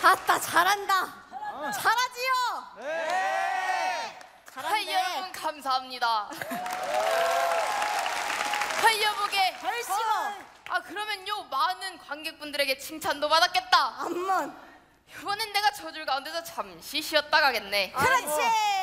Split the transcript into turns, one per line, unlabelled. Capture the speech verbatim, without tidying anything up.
아따 잘한다. 잘하지요.
네.
잘한데.
여러분 감사합니다. 여보게.
벌써.
아 그러면요 많은 관객분들에게 칭찬도 받았겠다.
암만.
이번엔 내가 저줄 가운데서 잠시 쉬었다 가겠네.
그렇지.